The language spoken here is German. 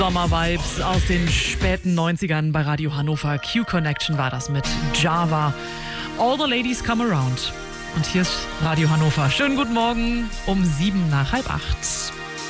Sommervibes aus den späten 90ern bei Radio Hannover. Q-Connection war das mit Java. All the ladies come around. Und hier ist Radio Hannover. Schönen guten Morgen um 7:07.